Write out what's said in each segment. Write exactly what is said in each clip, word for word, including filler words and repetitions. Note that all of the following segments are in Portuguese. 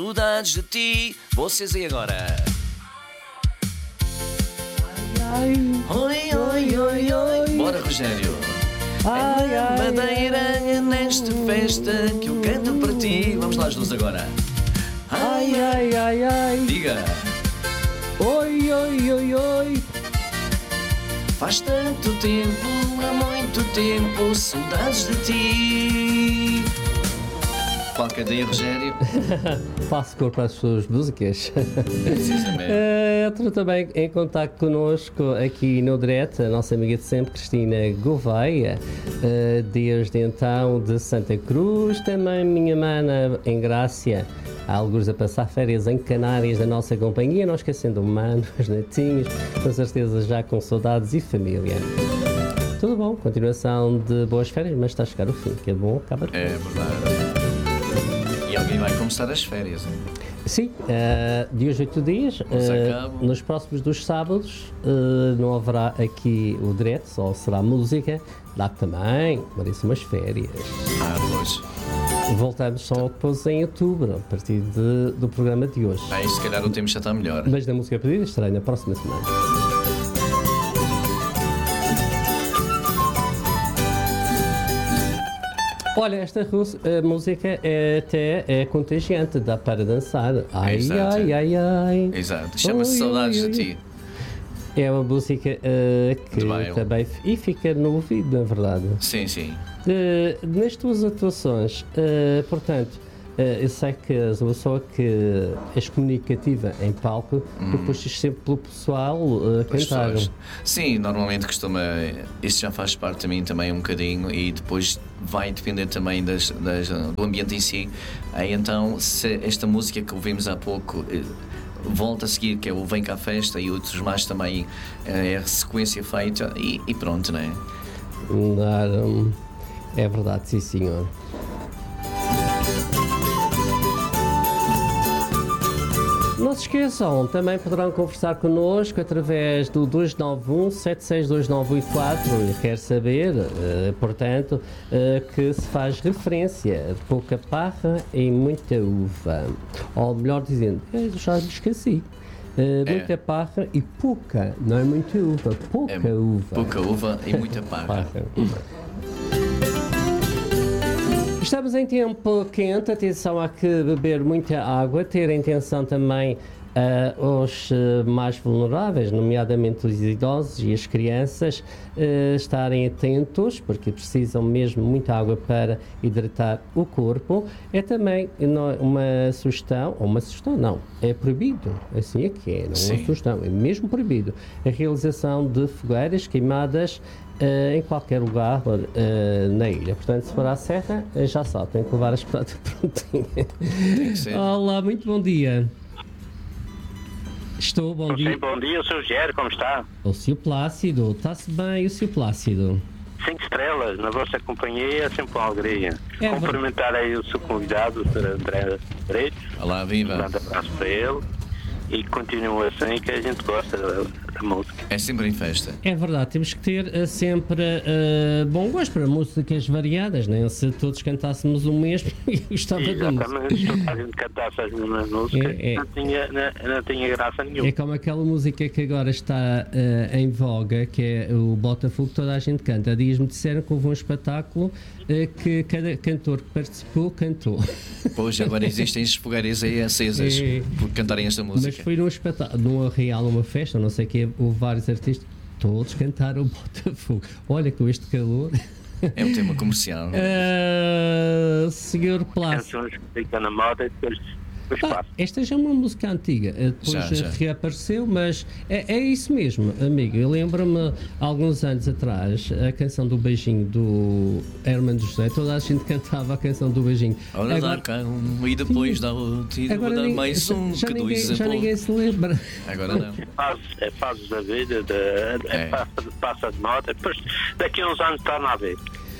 Saudades de ti, vocês aí agora. Ai, Oi, oi, oi, oi. Bora, Rogério. ai, ai, Madeira nesta festa que eu canto para ti. Vamos lá, as duas agora. ai, ai, ai, ai. Diga. Oi, oi, oi, oi. Faz tanto tempo, há muito tempo, saudades de ti. Qualquer dia, Rogério. Faço cor para as suas músicas. Precisamente. Uh, entra também em contato connosco aqui no direto a nossa amiga de sempre, Cristina Gouveia, uh, desde então de Santa Cruz, também minha mana em Grácia, há alguns a passar férias em Canárias da nossa companhia, não esquecendo o mano, os netinhos, com certeza já com saudades e família. Tudo bom, continuação de boas férias, mas está a chegar o fim, que é bom, acaba de... É verdade. E alguém vai começar as férias, hein? Sim, uh, de hoje oito dias, uh, nos próximos dos sábados uh, não haverá aqui o direto, só será música, lá também merece umas férias. Ah, pois. Voltamos só depois em outubro, a partir de, do programa de hoje. Aí se calhar o tempo já está melhor. Mas da música pedida estará na próxima semana. Olha, esta rus- a música é até é contagiante, dá para dançar. Ai, Exato. ai, ai, ai. Exato. Chama-se Oi, Saudades oi, de oi. Ti. É uma música uh, De que baile. também f- e fica no ouvido, na verdade. Sim, sim. Uh, nas tuas atuações, uh, portanto, uh, eu sei que és uma pessoa que és comunicativa em palco, Hum. tu puxas sempre pelo pessoal uh, a As cantar. pessoas. Sim, normalmente costuma. Isso já faz parte de mim também um bocadinho e depois vai depender também das, das, do ambiente em si. Aí então, se esta música que ouvimos há pouco eh, volta a seguir, que é o Vem Cá Festa e outros mais também, eh, é a sequência feita e, e pronto, não é? Dar, um, é verdade, sim senhor. Não se esqueçam, também poderão conversar connosco através do dois nove um, sete seis dois nove oito quatro. Eu quero saber, eh, portanto, eh, que se faz referência de pouca parra e muita uva. Ou melhor dizendo, eu já me esqueci. Eh, É. Muita parra e pouca, não é muita uva, pouca É uva. pouca uva e muita parra. Parra. Estamos em tempo quente, atenção, há que beber muita água, ter atenção também uh, aos uh, mais vulneráveis, nomeadamente os idosos e as crianças, uh, estarem atentos, porque precisam mesmo muita água para hidratar o corpo. É também no- uma sugestão, ou uma sugestão não, é proibido, assim é que é, não é Sim. uma sugestão, é mesmo proibido, a realização de fogueiras queimadas Uh, em qualquer lugar uh, na ilha. Portanto, se for à serra, uh, já sabe, tem que levar as pratas prontinhas. Tem que ser. Olá, muito bom dia. Estou, bom dia. Sim, bom dia, sou o Gério, como está? O Sr. Plácido, está-se bem, o Sr. Plácido? Cinco estrelas, na vossa companhia é sempre uma alegria. É Cumprimentar aí o seu convidado, o doutor André Breito, Olá, um viva. grande abraço para ele e continua assim que a gente gosta da, da música. É sempre em festa. É verdade, temos que ter uh, sempre uh, bom gosto para músicas variadas, né? Se todos cantássemos o mesmo, eu gostava da música. Exatamente, se toda a gente cantasse as mesmas músicas, É, é. Não, tinha, não, não tinha graça nenhuma. É como aquela música que agora está uh, em voga, que é o Botafogo, que toda a gente canta. Há dias me disseram que houve um espetáculo uh, que cada cantor que participou cantou. Pois, agora existem as fogueiras aí acesas É. por cantarem esta Mas música. foi num espetáculo, numa real, uma festa, não sei o que, houve vários artistas, todos cantaram o Botafogo. Olha, com este calor. É um tema comercial. Uh, senhor Plácido. Canções que ficam na moda e depois, depois Ah, passa. esta já é uma música antiga, eh, depois Já, já. eh, reapareceu, mas é, é isso mesmo, amigo. Eu lembro-me, há alguns anos atrás, a canção do Beijinho do Hermano José, toda a gente cantava a canção do Beijinho. Olha, Agora- dá cá um e depois dá outro e agora dá ninguém- mais um já, que ninguém, dois já é ninguém pouco. se lembra. Agora não. Fases, é fases da vida, de, é. É. Passa, passa de moda, depois daqui a uns anos torna a ver.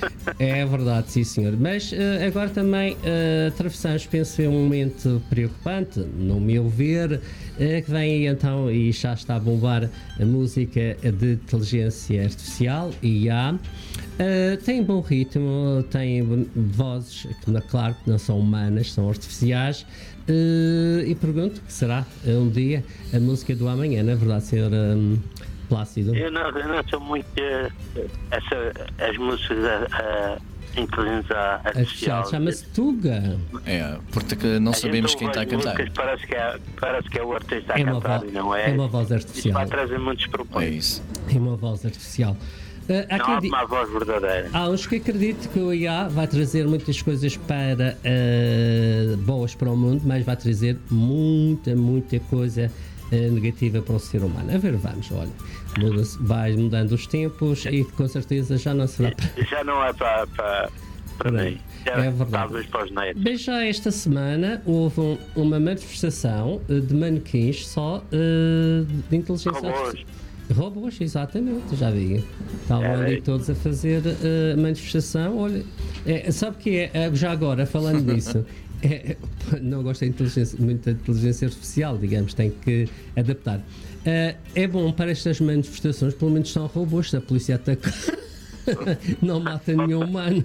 É verdade, sim senhor. Mas uh, agora também uh, atravessamos, penso, um momento preocupante, no meu ver, uh, que vem aí então e já está a bombar a música de inteligência artificial, I A. Uh, tem bom ritmo, tem vozes que, claro, que não são humanas, são artificiais. Uh, e pergunto que será um dia a música do amanhã, não é verdade, senhor um, Plácido? Eu não, eu não sou muito uh, essa, as músicas uh, uh, inteligência artificial. Chama-se Tuga. É, porque não a sabemos quem está a cantar. Músicas, parece, que é, parece que é o artista a é cantar vo- e não é. É uma voz artificial. Isso vai trazer muitos É problemas. isso. É uma voz artificial. Uh, há Não quem há di- uma voz verdadeira. Há uns que acreditam que o I A vai trazer muitas coisas para uh, boas para o mundo, mas vai trazer muita, muita coisa uh, negativa para o ser humano. A ver, vamos, olha, muda-se, vai mudando os tempos e com certeza já não será para... Já não é para, para, para Não, mim. Já, é verdade. Talvez para os netos. Bem, já esta semana houve um- uma manifestação uh, de manequins só uh, de inteligência Robôs. artificial. Robôs, exatamente, já vi. Estavam É, ali bem. todos a fazer uh, manifestação. Olha, é, sabe o que é? É, já agora, falando disso, é, não gosto de inteligência, muito da inteligência artificial, digamos, tem que adaptar. Uh, é bom para estas manifestações, pelo menos são robôs, a polícia ataca. Não mata nenhum humano.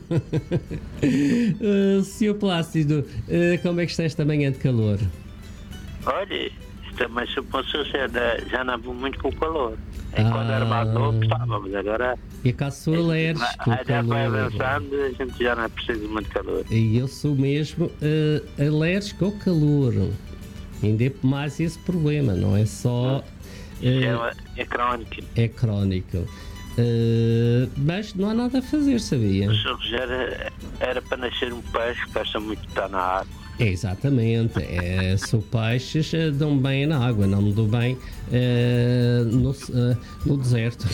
uh, senhor Plácido, uh, como é que está esta manhã de calor? Olha, também suposto ser, já não vou muito com o calor. É Ah. quando era mais novo, estava, mas agora E cá sou alérgico ao já já vai calor. avançando, a gente já não é preciso muito calor. E eu sou mesmo uh, alérgico ao calor. Ainda é mais esse problema, não é só. Isso uh, é, é crónico. é crónico. Uh, mas não há nada a fazer, sabia? O senhor Rogério era para nascer um peixe, gosta muito de estar na água. Exatamente. É, se os peixes uh, dão bem na água, não me dão bem uh, no, uh, no deserto.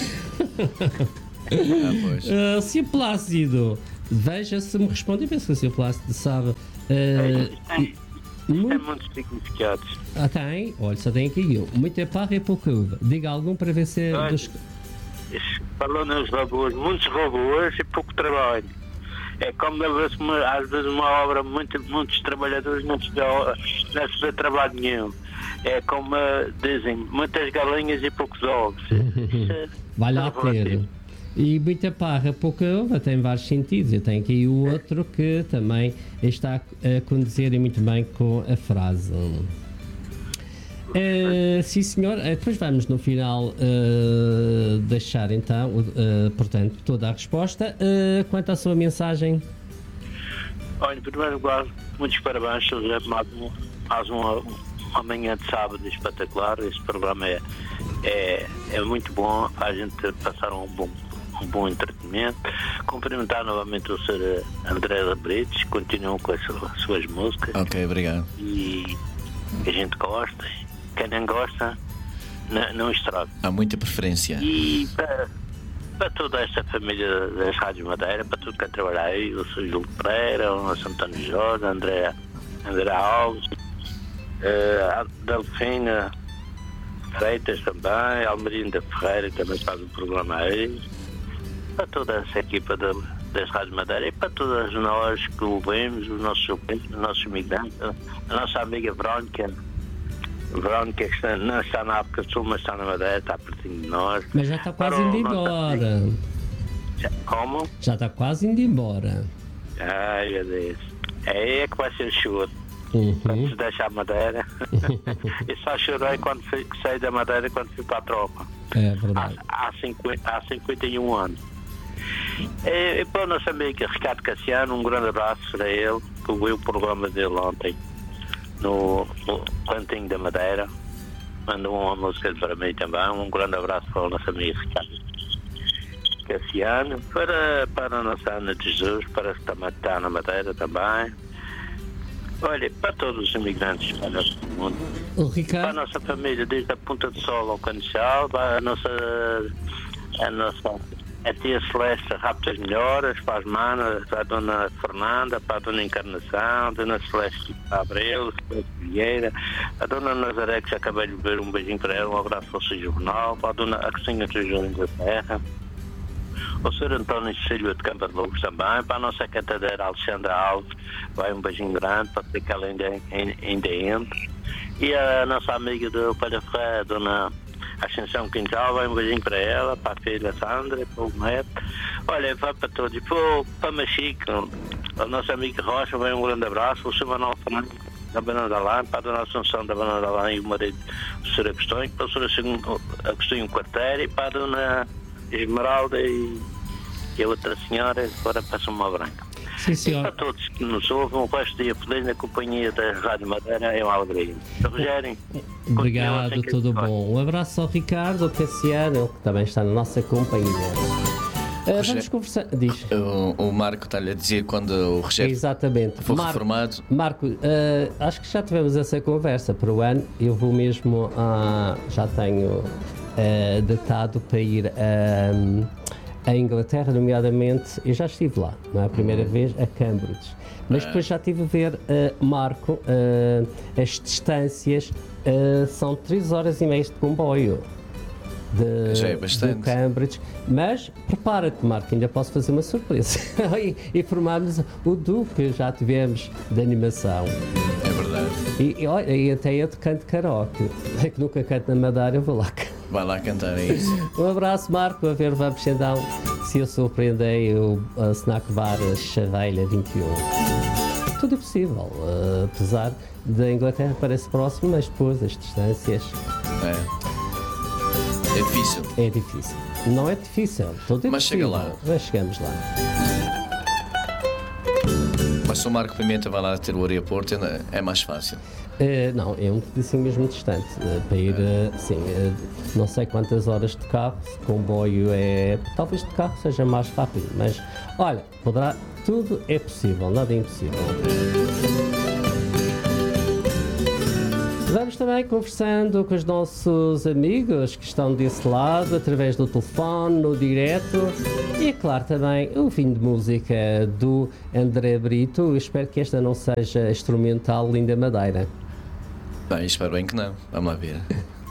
Ah, pois. Uh, senhor Plácido, veja se me responde. Eu penso que o senhor Plácido sabe. Uh, Isto tem, isto tem muito- muitos significados. Ah, tem? Olha, só tem aqui eu. Muita parra e pouca uva. Diga algum para ver se é Olha. dos... Isso, falou nos robôs, muitos robôs e pouco trabalho. É como deve às vezes uma obra, muito, muitos trabalhadores não se, vê, não se vê trabalho nenhum. É como uh, dizem, muitas galinhas e poucos ovos. Isso é- Vai lá é relativo. ter. E muita parra, pouca uva, tem vários sentidos. Eu tenho aqui o outro que também está a conduzir muito bem com a frase. Uh, sim, senhor. Uh, depois vamos no final uh, deixar então, uh, portanto, toda a resposta. Uh, quanto à sua mensagem, Olha, em primeiro lugar, muitos parabéns, Sr. José Magno. Mais uma, uma manhã de sábado espetacular. Este programa é, é, é muito bom para a gente passar um bom, um bom entretenimento. Cumprimentar novamente o senhor André Labrites, continuam com as suas, suas músicas Ok, obrigado. e a gente gosta. Quem não gosta, não, não estraga. Há muita preferência. E para, para toda esta família das Rádios Madeira, para tudo que trabalhar aí, o senhor Júlio Pereira, o nosso António Jorge, André, André Alves, uh, a Delfina Freitas também, Almerinda Ferreira, que também faz o programa aí, para toda essa equipa da, das Rádios Madeira e para todas nós que ouvimos, os nossos ouvintes, os nossos imigrantes, a nossa amiga Verónica. Verónica que está, não está na África do Sul, mas está na Madeira, está pertinho de nós. mas já está quase Para o indo nosso embora. amigo- Já- Como? Já está quase indo embora. Ai, meu Deus. É aí é que vai ser choro. Uhum. Quando se deixa a Madeira. E só chorei quando fui, saí da Madeira quando fui para a tropa. É Há, verdade. há, cinquenta, há cinquenta e um anos. E, e para o nosso amigo Ricardo Cassiano, um grande abraço para ele, que eu vi o programa dele ontem no, no Cantinho da Madeira. Mandou uma música para mim também. Um grande abraço para o nosso amigo Ricardo Cassiano, para, para a nossa Ana de Jesus, para que também está na Madeira também. Olha, para todos os imigrantes para o mundo. O Para a Ricardo, nossa família, desde a Ponta do Sol ao Canechal, para a nossa, a nossa a tia Celeste Raptas Melhoras, para as manas, para a dona Fernanda, para a dona Encarnação, a dona Celeste Abreu, Celeste Vieira, a dona Nazaré, que já acabei de ver, um beijinho para ela, um abraço para o seu jornal, para a dona Agostinha Tijolo da Terra, o senhor António Silva de Campo de Lobos também, para a nossa cantadeira Alexandra Alves, vai um beijinho grande, para ter que ela ainda, ainda entre. E a nossa amiga do Palha Ferreira, a dona Ascensão Quintal, vai um beijinho para ela, para a filha Sandra, para o neto. Olha, vai para todos. E para, para a Machico, a nossa amiga Rocha, vai um grande abraço. O senhor Manuel Fernandes da Banana da Lã, para a dona Assunção da Banana da Lã e o marido do senhor Agostinho, para o senhor Agostinho Quarteiro e para a dona Esmeralda e, e a outra senhora, agora passa uma branca. Sim, senhor. E para todos que nos ouvem, um resto de dia feliz na companhia da Rádio Madeira, é uma alegria. Rogério, obrigado, tudo bom. Um abraço ao Ricardo, ao Cassiano, que também está na nossa companhia. Uh, vamos conversar. Diz. O, o Marco está-lhe a dizer quando o Rogério Exatamente. for Marco, reformado. Marco, uh, acho que já tivemos essa conversa para o ano. Eu vou mesmo, uh, já tenho uh, datado para ir uh, a Inglaterra, nomeadamente. Eu já estive lá, não é a primeira vez, a Cambridge. Mas depois já estive a ver, uh, Marco, uh, as distâncias uh, são três horas e meia de comboio. De, Já é bastante. do Cambridge, mas prepara-te, Marco, ainda posso fazer uma surpresa e, e formarmos o Duque, já tivemos de animação. É verdade. E, e, olha, e até eu te canto karaoke, é que nunca canto na Madeira, eu vou lá. Vai lá cantar, é isso. Um abraço, Marco, a ver, vamos então se eu surpreendei o a Snack Bar Chaveira vinte e um. Tudo é possível, uh, apesar da Inglaterra parece próximo, mas depois as distâncias. É. É difícil. É difícil. Não é difícil, tudo é Mas possível. chega lá. Mas chegamos lá. Mas se o Marco Pimenta vai lá ter o aeroporto, é mais fácil. Uh, não, é um pedacinho mesmo distante. Uh, para ir, uh, sim, uh, não sei quantas horas de carro, comboio é. Talvez de carro seja mais rápido, mas olha, poderá. Tudo é possível, nada é impossível. Vamos também conversando com os nossos amigos que estão desse lado, através do telefone, no direto. E é claro também o fim de música do André Brito. Eu espero que esta não seja instrumental Linda Madeira. Bem, espero bem que não. Vamos lá ver.